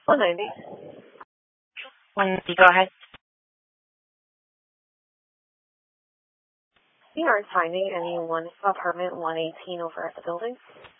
190. Go ahead. We aren't finding anyone apartment 118 over at the building.